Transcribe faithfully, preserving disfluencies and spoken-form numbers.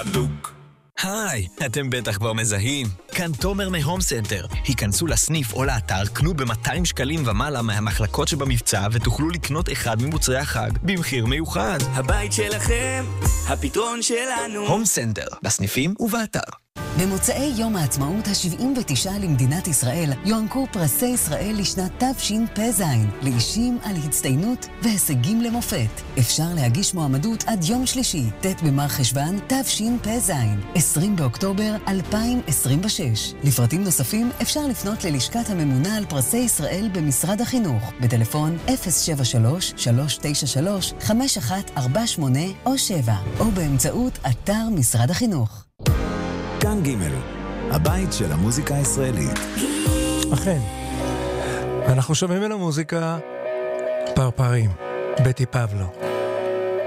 הדוק. היי, אתם בטח כבר מזהים. כאן תומר מהום סנטר. היכנסו לסניף או לאתר, קנו ב-מאתיים שקלים ומעלה מהמחלקות שבמבצע ותוכלו לקנות אחד ממוצרי החג במחיר מיוחד. הבית שלכם, הפתרון שלנו. הום סנטר, בסניפים ובאתר. במוצאי יום העצמאות ה-שבעים ותשע למדינת ישראל יוענקו פרסי ישראל לשנת תשפ"ז לאישים על הצטיינות והישגים למופת. אפשר להגיש מועמדות עד יום שלישי, ט' במר חשוון תשפ"ז, עשרים באוקטובר אלפיים עשרים ושש. לפרטים נוספים אפשר לפנות ללשכת הממונה על פרסי ישראל במשרד החינוך בטלפון אפס שבע שלוש שלוש תשע שלוש חמש אחת ארבע שמונה או שבע או באמצעות אתר משרד החינוך. כאן ג' הבית של המוזיקה הישראלית. אכן, אנחנו שומעים על המוזיקה פרפרים, בטי פבלו.